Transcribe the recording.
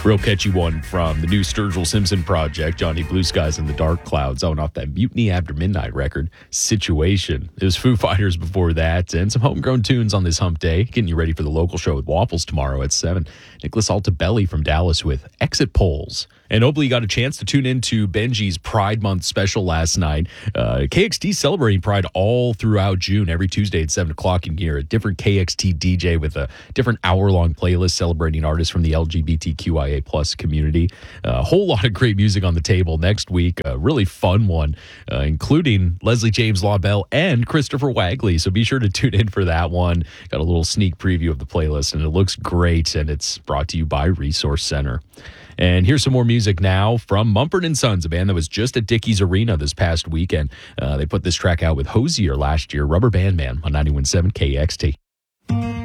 Real catchy one from the new Sturgill Simpson project, Johnny Blue Skies and the Dark Clouds, on off that Mutiny After Midnight record, Situation. It was Foo Fighters before that, and some homegrown tunes on this hump day, getting you ready for the local show with Waffles tomorrow at 7. Nicholas Altabelli from Dallas with Exit Polls. And hopefully you got a chance to tune into Benji's Pride Month special last night. KXT celebrating Pride all throughout June. Every Tuesday at 7 o'clock, you can hear a different KXT DJ with a different hour-long playlist celebrating artists from the LGBTQIA plus community. A whole lot of great music on the table next week. A really fun one, including Leslie James LaBelle and Christopher Wagley. So be sure to tune in for that one. Got a little sneak preview of the playlist, and it looks great, and it's brought to you by Resource Center. And here's some more music now from Mumford & Sons, a band that was just at Dickies Arena this past weekend. They put this track out with Hozier last year, Rubber Band Man on 91.7 KXT.